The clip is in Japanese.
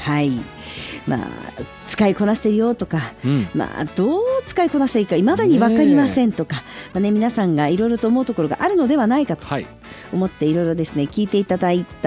はい、使いこなしてるよとか、どう使いこなしていいか未だに分かりませんとか、皆さんがいろいろと思うところがあるのではないかと思っていろいろですね聞いていただいた